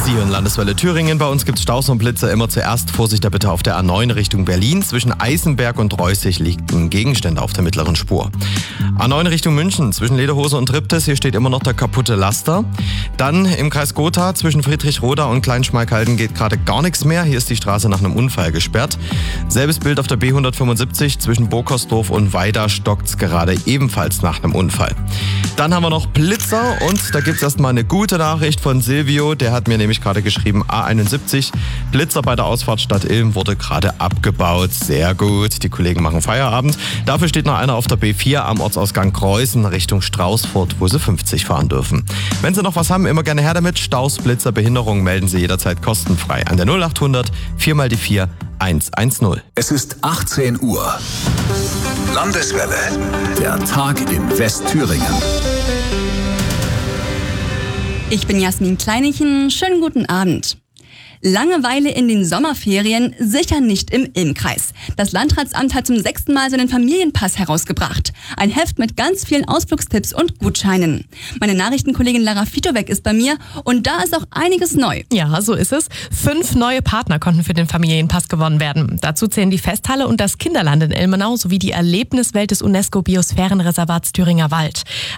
Sie hören Landeswelle Thüringen. Bei uns gibt es Staus und Blitzer. Immer zuerst Vorsicht da bitte auf der A9 Richtung Berlin. Zwischen Eisenberg und Reußig liegen Gegenstände auf der mittleren Spur. A9 Richtung München zwischen Lederhose und Triptis. Hier steht immer noch der kaputte Laster. Dann im Kreis Gotha zwischen Friedrichroda und Kleinschmalkalden geht gerade gar nichts mehr. Hier ist die Straße nach einem Unfall gesperrt. Selbes Bild auf der B175 zwischen Burkersdorf und Weida stockt's gerade ebenfalls nach einem Unfall. Dann haben wir noch Blitzer und da gibt's erstmal eine gute Nachricht von Silvio. Der hat mir nämlich gerade geschrieben, A71, Blitzer bei der Ausfahrt Stadt Ilm wurde gerade abgebaut. Sehr gut, die Kollegen machen Feierabend. Dafür steht noch einer auf der B4 am Ortsausgang Kreuzen Richtung Straußfurt, wo sie 50 fahren dürfen. Wenn Sie noch was haben, immer gerne her damit. Staus, Blitzer, Behinderungen melden Sie jederzeit kostenfrei an der 0800 4x4 110. Es ist 18 Uhr. Landeswelle. Der Tag in Westthüringen. Ich bin Jasmin Kleinichen. Schönen guten Abend. Langeweile in den Sommerferien sicher nicht im Ilmkreis. Das Landratsamt hat zum 6. Mal seinen Familienpass herausgebracht. Ein Heft mit ganz vielen Ausflugstipps und Gutscheinen. Meine Nachrichtenkollegin Lara Fitowek ist bei mir und da ist auch einiges neu. Ja, so ist es. 5 neue Partner konnten für den Familienpass gewonnen werden. Dazu zählen die Festhalle und das Kinderland in Ilmenau sowie die Erlebniswelt des UNESCO-Biosphärenreservats Thüringer Wald.